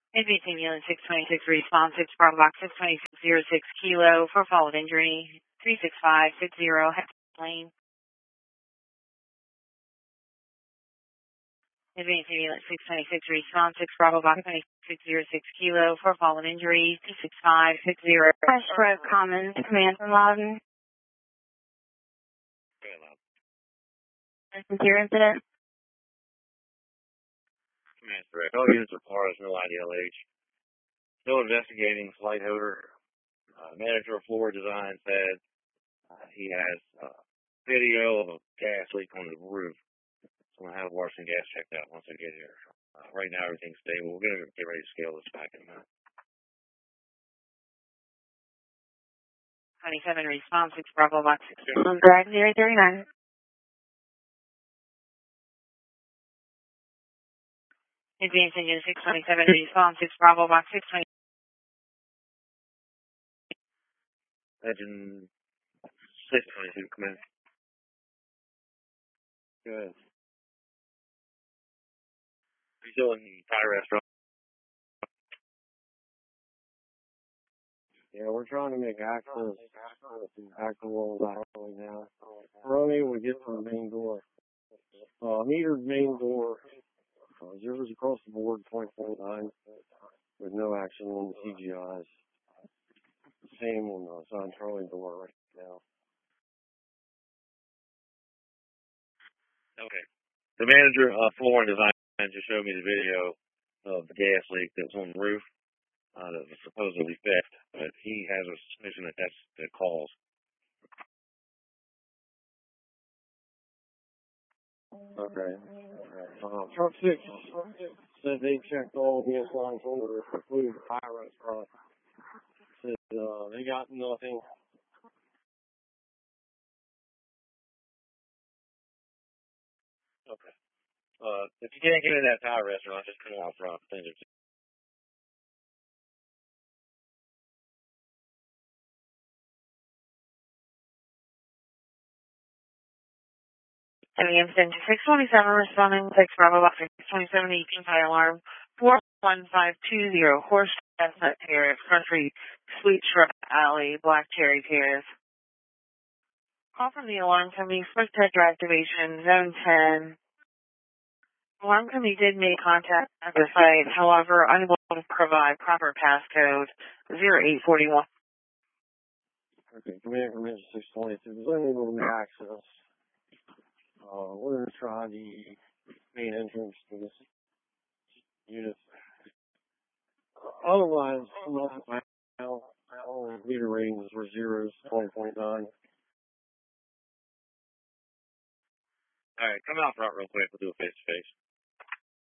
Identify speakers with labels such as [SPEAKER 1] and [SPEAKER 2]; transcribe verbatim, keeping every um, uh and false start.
[SPEAKER 1] Advancing Unit six twenty-six, response six, Bravo Box six twenty-six zero six Kilo for fallen injury, three six five six zero, lane. Advancing Unit six twenty-six, response six, Bravo Box twenty-six zero six Kilo for fallen injury, two six five six zero. Fresh Road Commons, command from Loudon. This is your incident.
[SPEAKER 2] Command correct. All units are PARS, no I D L H. Still investigating flight odor. Uh, manager of floor design said uh, he has uh, video of a gas leak on the roof. So I'm going to have water and gas checked out once I get here. Uh, right now, everything's stable. We're going to get ready to scale this back in a minute.
[SPEAKER 1] twenty-seven, response six, Bravo Box six zero three nine. Advancing Unit six twenty-seven, response six, Bravo Box six twenty.
[SPEAKER 2] Legend six twenty-two, come in. Good. He's still in the Thai restaurant. Yeah, we're trying to make access actual right now. We're unable to get from the main door. Uh, metered main door. Uh, zeros across the board, point four nine, with no action on the C G Is. Same on the San Charlie door right now. Okay. The manager, uh, floor and design manager showed me the video of the gas leak that was on the roof, uh, that was supposedly fixed, but he has a suspicion that that's the cause. Okay. Uh, truck six said they checked all the inclines on the roof, including the Thai restaurant. Said, uh, they got nothing. Okay. Uh, if you can't get in that Thai restaurant, just come out front. Things are
[SPEAKER 1] Heavy incident six twenty-seven, responding six, Bravo Box six twenty-seven, eighteen fire alarm, four one five two zero, Horse Chestnut Terrace, Country, Sweet Shrub Alley, Black Cherry Terrace. Call from the alarm company, first detector activation, zone ten. Alarm company did make contact at the site, however, unable to provide proper passcode zero eight four one.
[SPEAKER 2] okay. Command from six twenty-two. There's unable to access. Uh, we're going to try the main entrance to this unit. Otherwise, not now. All the meter ratings were zeros, twenty point nine. All right, come out front real quick. We'll do a face to face.